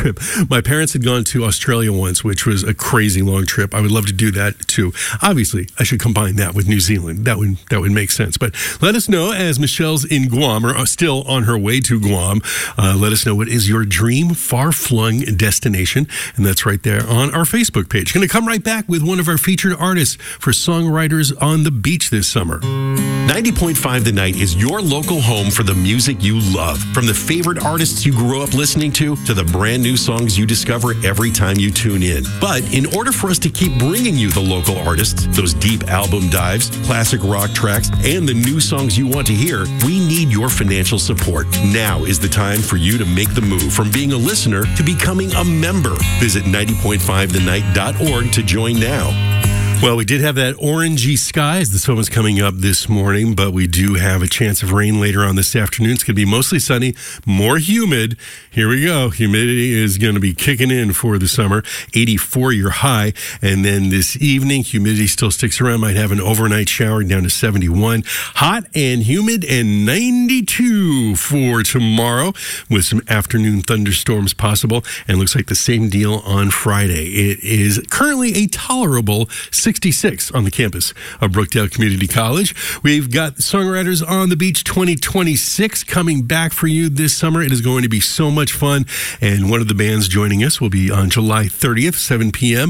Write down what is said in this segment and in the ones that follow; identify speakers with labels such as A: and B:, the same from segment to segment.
A: trip. My parents had gone to Australia once, which was a crazy long trip. I would love to do that too. Obviously, I should combine that with New Zealand. That would make sense. But let us know, as Michelle's in Guam, or still on her way to Guam. Let us know what is your dream far-flung destination, and that's right there on our Facebook page. Going to come right back with one of our featured artists for Songwriters on the Beach this summer. 90.5 The Night is your local home for the music you love. From the favorite artists you grew up listening to the brand new songs you discover every time you tune in. But in order for us to keep bringing you the local artists, those deep album dives, classic rock tracks, and the new songs you want to hear, we need your financial support. Now is the time for you to make the move from being a listener to becoming a member. Visit 90.5thenight.org to join now. Well, we did have that orangey sky as the sun was coming up this morning, but we do have a chance of rain later on this afternoon. It's going to be mostly sunny, more humid. Here we go. Humidity is going to be kicking in for the summer. 84 your high. And then this evening, humidity still sticks around. Might have an overnight shower down to 71. Hot and humid and 92 for tomorrow with some afternoon thunderstorms possible. And looks like the same deal on Friday. It is currently a tolerable 66 on the campus of Brookdale Community College. We've got Songwriters on the Beach 2026 coming back for you this summer. It is going to be so much fun. And one of the bands joining us will be on July 30th, 7 p.m.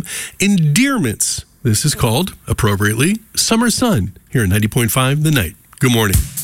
A: Endearments. This is called, appropriately, Summer Sun here at 90.5 The Night. Good morning.